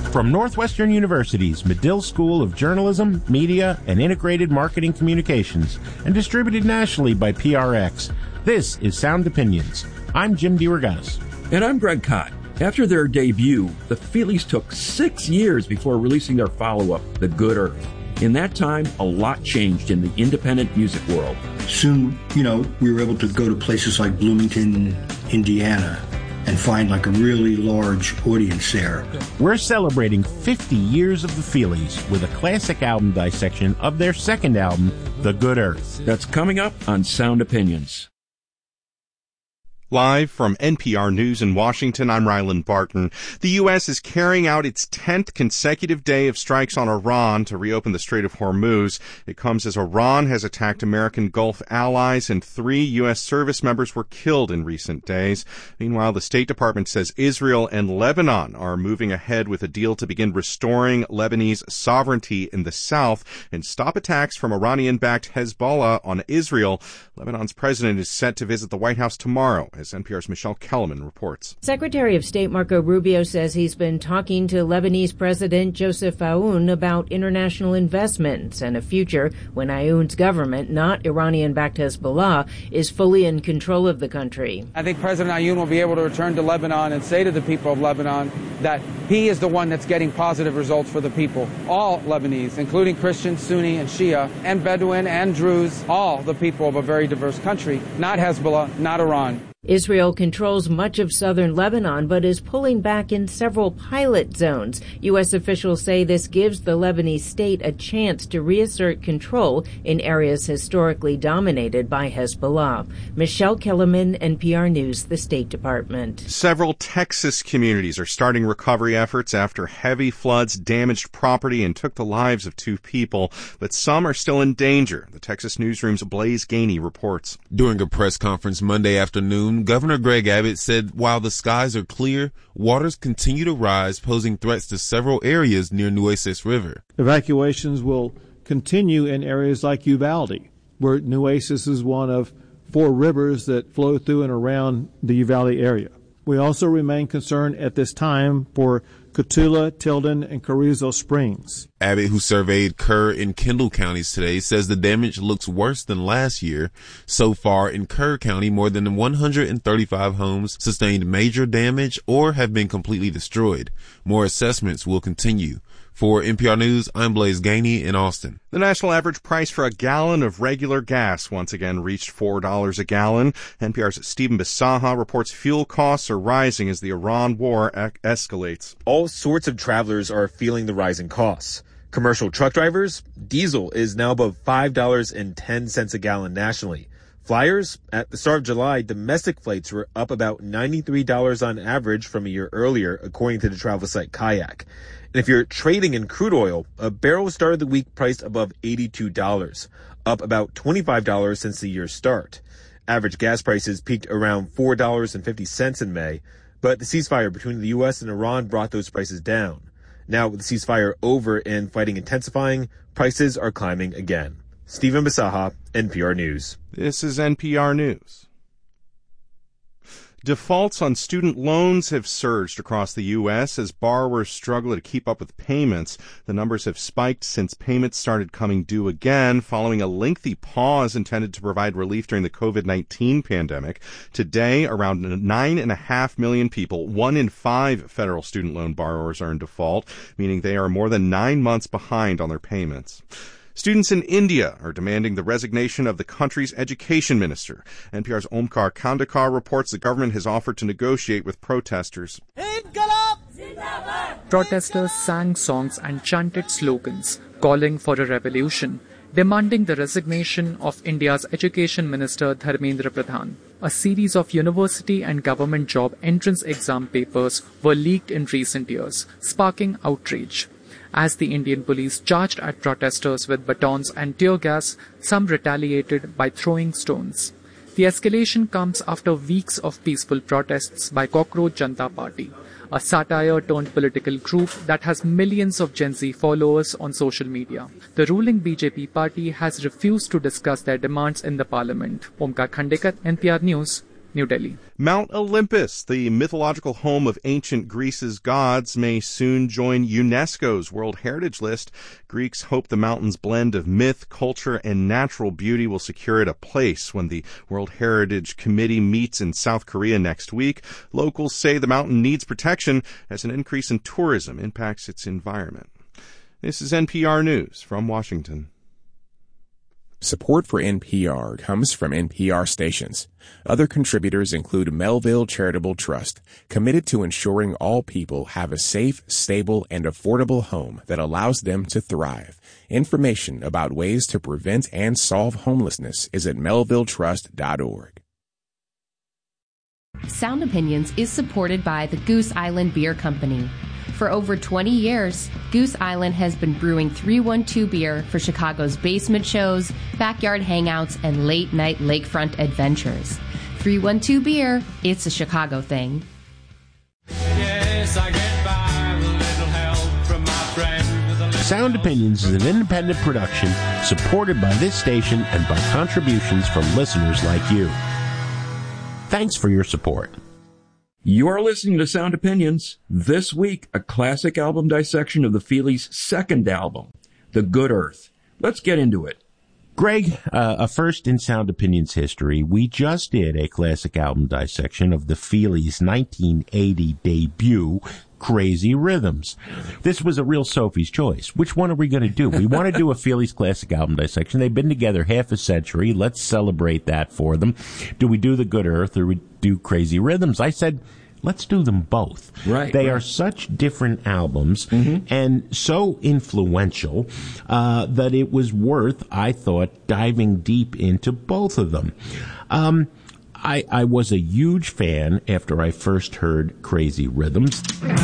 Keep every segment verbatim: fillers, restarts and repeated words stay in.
From Northwestern University's Medill School of Journalism, Media, and Integrated Marketing Communications, and distributed nationally by P R X, this is Sound Opinions. I'm Jim DeRogatis. And I'm Greg Kot. After their debut, the Feelies took six years before releasing their follow-up, The Good Earth. In that time, a lot changed in the independent music world. Soon, you know, we were able to go to places like Bloomington, Indiana, and find like a really large audience there. We're celebrating fifty years of the Feelies with a classic album dissection of their second album, The Good Earth. That's coming up on Sound Opinions. Live from N P R News in Washington, I'm Ryland Barton. The U S is carrying out its tenth consecutive day of strikes on Iran to reopen the Strait of Hormuz. It comes as Iran has attacked American Gulf allies, and three U S service members were killed in recent days. Meanwhile, the State Department says Israel and Lebanon are moving ahead with a deal to begin restoring Lebanese sovereignty in the south and stop attacks from Iranian-backed Hezbollah on Israel. Lebanon's president is set to visit the White House tomorrow, as N P R's Michelle Kellerman reports. Secretary of State Marco Rubio says he's been talking to Lebanese President Joseph Aoun about international investments and a future when Aoun's government, not Iranian-backed Hezbollah, is fully in control of the country. I think President Aoun will be able to return to Lebanon and say to the people of Lebanon that he is the one that's getting positive results for the people. All Lebanese, including Christian, Sunni, and Shia, and Bedouin, and Druze, all the people of a very diverse country, not Hezbollah, not Iran. Israel controls much of southern Lebanon, but is pulling back in several pilot zones. U S officials say this gives the Lebanese state a chance to reassert control in areas historically dominated by Hezbollah. Michelle Kellerman, N P R News, the State Department. Several Texas communities are starting recovery efforts after heavy floods damaged property and took the lives of two people, but some are still in danger. The Texas Newsroom's Blaise Gainey reports. During a press conference Monday afternoon, Governor Greg Abbott said while the skies are clear, waters continue to rise, posing threats to several areas near Nueces River. Evacuations will continue in areas like Uvalde, where Nueces is one of four rivers that flow through and around the Uvalde area. We also remain concerned at this time for Cotulla, Tilden, and Carrizo Springs. Abbott, who surveyed Kerr and Kendall counties today, says the damage looks worse than last year. So far in Kerr County, more than one hundred thirty-five homes sustained major damage or have been completely destroyed. More assessments will continue. For N P R News, I'm Blaise Gainey in Austin. The national average price for a gallon of regular gas once again reached four dollars a gallon. N P R's Stephen Bisaha reports fuel costs are rising as the Iran war e- escalates. All sorts of travelers are feeling the rising costs. Commercial truck drivers, diesel is now above five dollars and ten cents a gallon nationally. Flyers, at the start of July, domestic flights were up about ninety-three dollars on average from a year earlier, according to the travel site Kayak. And if you're trading in crude oil, a barrel started the week priced above eighty-two dollars, up about twenty-five dollars since the year's start. Average gas prices peaked around four dollars and fifty cents in May, but the ceasefire between the U S and Iran brought those prices down. Now, with the ceasefire over and fighting intensifying, prices are climbing again. Stephen Bisaha, N P R News. This is N P R News. Defaults on student loans have surged across the U S as borrowers struggle to keep up with payments. The numbers have spiked since payments started coming due again following a lengthy pause intended to provide relief during the covid nineteen pandemic. Today, around nine and a half million people, one in five federal student loan borrowers are in default, meaning they are more than nine months behind on their payments. Students in India are demanding the resignation of the country's education minister. N P R's Omkar Kandekar reports the government has offered to negotiate with protesters. Protesters sang songs and chanted slogans calling for a revolution, demanding the resignation of India's education minister Dharmendra Pradhan. A series of university and government job entrance exam papers were leaked in recent years, sparking outrage. As the Indian police charged at protesters with batons and tear gas, some retaliated by throwing stones. The escalation comes after weeks of peaceful protests by Cockroach Janata Party, a satire-turned political group that has millions of Gen Z followers on social media. The ruling B J P party has refused to discuss their demands in the parliament. Omkar Kandekar, N P R News, New Delhi. Mount Olympus, the mythological home of ancient Greece's gods, may soon join UNESCO's World Heritage List. Greeks hope the mountain's blend of myth, culture, and natural beauty will secure it a place when the World Heritage Committee meets in South Korea next week. Locals say the mountain needs protection as an increase in tourism impacts its environment. This is N P R News from Washington. Support for N P R comes from N P R stations. Other contributors include Melville Charitable Trust, committed to ensuring all people have a safe, stable, and affordable home that allows them to thrive. Information about ways to prevent and solve homelessness is at melville trust dot org. Sound Opinions is supported by the Goose Island Beer Company. For over twenty years, Goose Island has been brewing three one two beer for Chicago's basement shows, backyard hangouts, and late-night lakefront adventures. three one two Beer, it's a Chicago thing. Yes, I get by with a little help from my friend. With a little Sound Opinions is an independent production supported by this station and by contributions from listeners like you. Thanks for your support. You are listening to Sound Opinions. This week, a classic album dissection of the Feelies' second album, The Good Earth. Let's get into it. Greg, uh, a first in Sound Opinions history, we just did a classic album dissection of the Feelies' nineteen eighty debut, Crazy Rhythms. This was a real Sophie's choice. Which one are we going to do? We want to do a Feelies classic album dissection. They've been together half a century. Let's celebrate that for them. Do we do The Good Earth or we do Crazy Rhythms? I said, let's do them both. Right. They right. are such different albums mm-hmm. and so influential uh, that it was worth, I thought, diving deep into both of them. Um, I, I was a huge fan after I first heard Crazy Rhythms.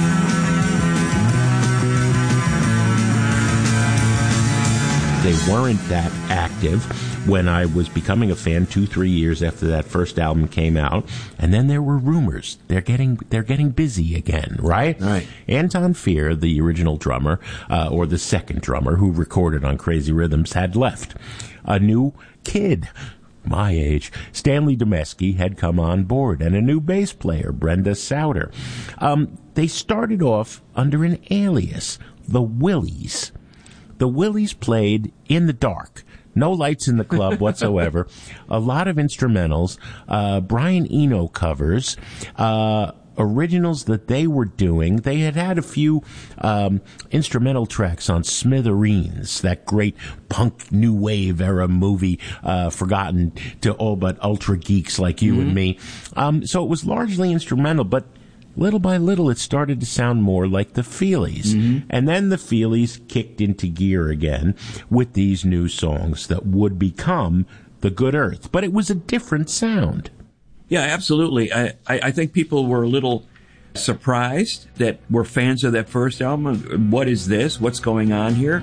They weren't that active when I was becoming a fan two, three years after that first album came out. And then there were rumors. They're getting, they're getting busy again, right? Right. Anton Fear, the original drummer, uh, or the second drummer who recorded on Crazy Rhythms, had left. A new kid, my age, Stanley Domesky, had come on board, and a new bass player, Brenda Sauter. Um, they started off under an alias, the Willies. The Willies played in the dark. No lights in the club whatsoever. A lot of instrumentals, uh, Brian Eno covers, uh, originals that they were doing. They had had a few um, instrumental tracks on Smithereens, that great punk new wave era movie, uh, forgotten to all but ultra geeks like you mm-hmm. and me. Um, so it was largely instrumental, but little by little, it started to sound more like the Feelies. Mm-hmm. And then the Feelies kicked into gear again with these new songs that would become The Good Earth. But it was a different sound. Yeah, absolutely. I, I, I think people were a little surprised that we're fans of that first album. What is this? What's going on here?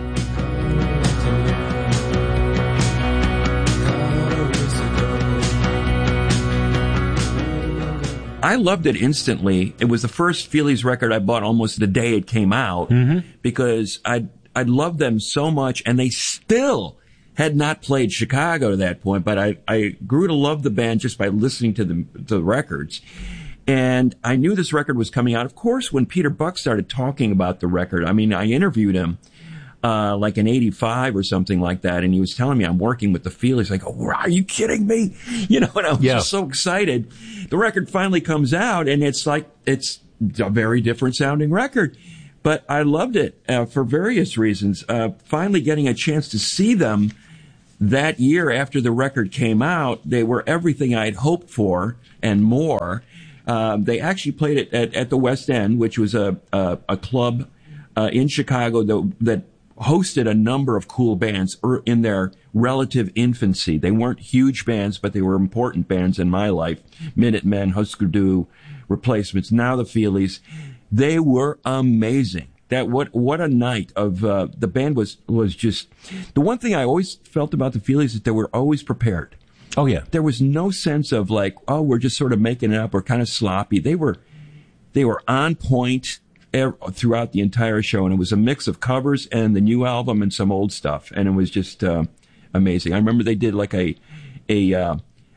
I loved it instantly. It was the first Feelies record I bought almost the day it came out mm-hmm. because I I loved them so much, and they still had not played Chicago to that point, but I, I grew to love the band just by listening to the, the records. And I knew this record was coming out. Of course, when Peter Buck started talking about the record, I mean, I interviewed him Uh, like in eighty-five or something like that. And he was telling me, I'm working with the Feelies. Like, oh, are you kidding me? You know, and I was yeah. just so excited. The record finally comes out, and it's like, it's a very different sounding record. But I loved it uh, for various reasons. Uh, finally getting a chance to see them that year after the record came out, they were everything I'd hoped for and more. Uh, they actually played it at, at the West End, which was a, a, a club uh, in Chicago that, that hosted a number of cool bands in their relative infancy. They weren't huge bands, but they were important bands in my life. Minutemen, Husker Du, Replacements, now the Feelies. They were amazing. That what what a night of uh, the band was was just the one thing I always felt about the Feelies is they were always prepared. Oh yeah, there was no sense of like, oh, we're just sort of making it up. We're kind of sloppy. They were they were on point throughout the entire show, and it was a mix of covers and the new album and some old stuff, and it was just uh, amazing. I remember they did like a a uh,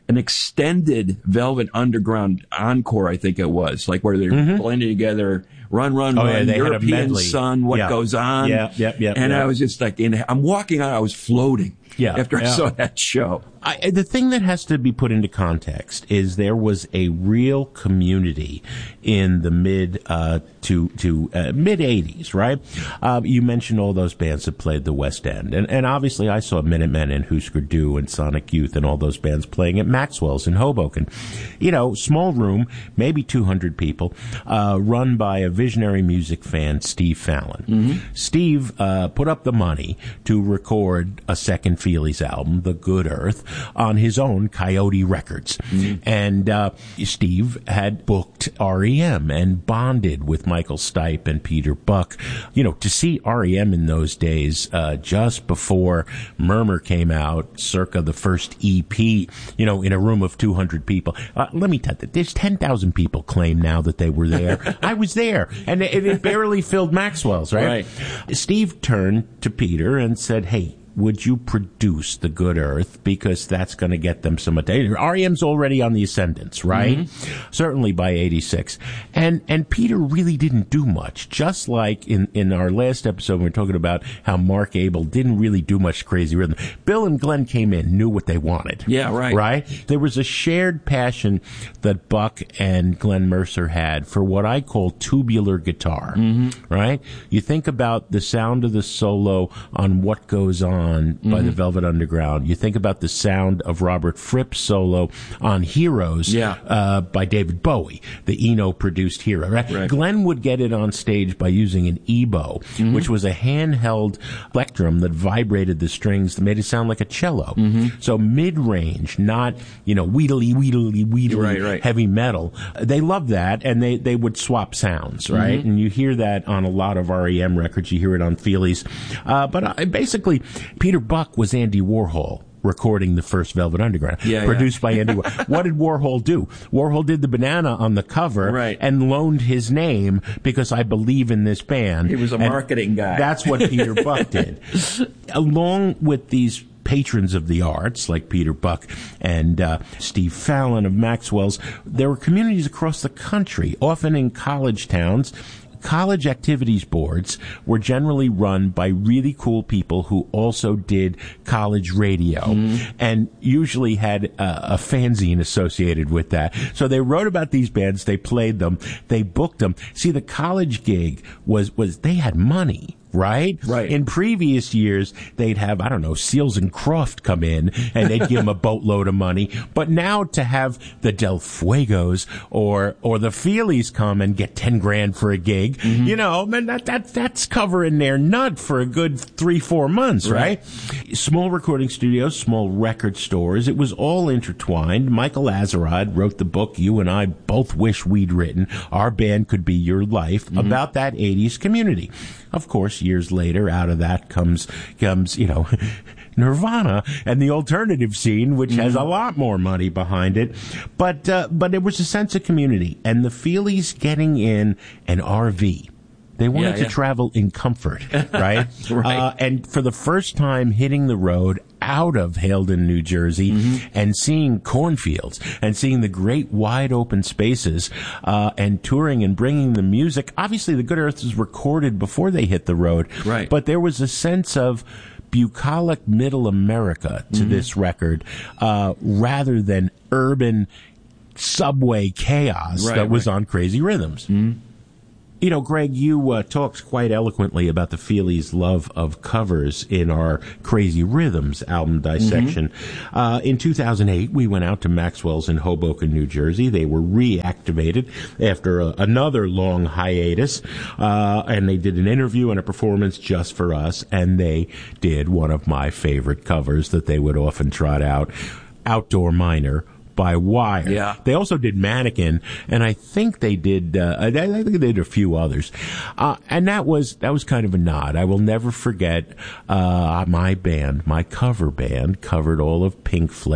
an extended Velvet Underground encore, I think it was, like where they're Mm-hmm. blending together. Run, run, Oh, run, yeah, they had a European medley. Sun, What Yeah. Goes On. Yeah, yeah, yeah, And yeah. I was just like, in, I'm walking out, I was floating. Yeah, After I yeah. saw that show. I, the thing that has to be put into context is there was a real community in the mid uh, to to uh, mid eighties, right? Uh, you mentioned all those bands that played the West End, and and obviously I saw Minutemen and Husker Du and Sonic Youth and all those bands playing at Maxwell's in Hoboken. You know, small room, maybe two hundred people, uh, run by a visionary music fan, Steve Fallon. Mm-hmm. Steve uh, put up the money to record a second Feelies album, The Good Earth, on his own Coyote Records. Mm-hmm. And uh, Steve had booked R E M and bonded with Michael Stipe and Peter Buck. You know, to see R E M in those days, uh, just before Murmur came out, circa the first E P, you know, in a room of two hundred people. Uh, let me tell you, there's ten thousand people claim now that they were there. I was there, and it, it barely filled Maxwell's, right? Right. Steve turned to Peter and said, hey, would you produce The Good Earth? Because that's going to get them some attention. R E M's already on the ascendance, right? Mm-hmm. Certainly by eighty-six. And and Peter really didn't do much. Just like in, in our last episode, we were talking about how Mark Abel didn't really do much crazy rhythm. Bill and Glenn came in, knew what they wanted. Yeah, right. Right? There was a shared passion that Buck and Glenn Mercer had for what I call tubular guitar. Mm-hmm. Right? You think about the sound of the solo on What Goes On Mm-hmm. by the Velvet Underground. You think about the sound of Robert Fripp's solo on Heroes Yeah. uh, by David Bowie, the Eno-produced Hero. Right? Right. Glenn would get it on stage by using an E-bow, Mm-hmm. which was a handheld plectrum that vibrated the strings that made it sound like a cello. Mm-hmm. So mid-range, not, you know, wheedly, wheedly, wheedly Right, right. heavy metal. They loved that, and they, they would swap sounds, right? Mm-hmm. And you hear that on a lot of R E M records. You hear it on Feelies. Uh, but uh, basically, Peter Buck was Andy Warhol recording the first Velvet Underground, Yeah, produced yeah. by Andy Warhol. What did Warhol do? Warhol did the banana on the cover Right. and loaned his name because I believe in this band. He was a And marketing guy. That's what Peter Buck did. Along with these patrons of the arts like Peter Buck and uh, Steve Fallon of Maxwell's, there were communities across the country, often in college towns. College activities boards were generally run by really cool people who also did college radio Mm-hmm. and usually had a, a fanzine associated with that. So they wrote about these bands, they played them, they booked them. See, the college gig was, was they had money. Right? Right. In previous years, they'd have, I don't know, Seals and Croft come in and they'd give them a boatload of money. But now to have the Del Fuegos or, or the Feelies come and get ten grand for a gig, Mm-hmm. you know, man, that, that, that's covering their nut for a good three, four months, right? Small recording studios, small record stores. It was all intertwined. Michael Azerrad wrote the book you and I both wish we'd written, Our Band Could Be Your Life, Mm-hmm. about that eighties community. Of course, years later, out of that comes, comes, you know, Nirvana and the alternative scene, which has a lot more money behind it. But, uh, but it was a sense of community, and the Feelies getting in an R V. They wanted Yeah, to yeah. travel in comfort, right? Right. Uh, and for the first time hitting the road out of Haledon, New Jersey, Mm-hmm. and seeing cornfields and seeing the great wide open spaces, uh, and touring and bringing the music. Obviously, The Good Earth was recorded before they hit the road. Right. But there was a sense of bucolic middle America to Mm-hmm. this record, uh, rather than urban subway chaos Right, that was right. on Crazy Rhythms. Mm-hmm. You know, Greg, you uh, talked quite eloquently about the Feelies' love of covers in our Crazy Rhythms album dissection. Mm-hmm. Uh, in two thousand eight, we went out to Maxwell's in Hoboken, New Jersey. They were reactivated after a, another long hiatus, uh, and they did an interview and a performance just for us, and they did one of my favorite covers that they would often trot out, Outdoor Miner, by Wire. Yeah. They also did Mannequin, and I think they did. Uh, I, I think they did a few others, uh, and that was that was kind of a nod. I will never forget uh, my band, my cover band, covered all of Pink Floyd.